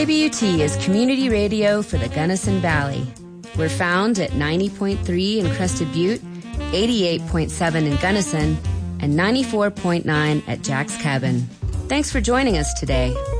KBUT is community radio for the Gunnison Valley. We're found at 90.3 in Crested Butte, 88.7 in Gunnison, and 94.9 at Jack's Cabin. Thanks for joining us today.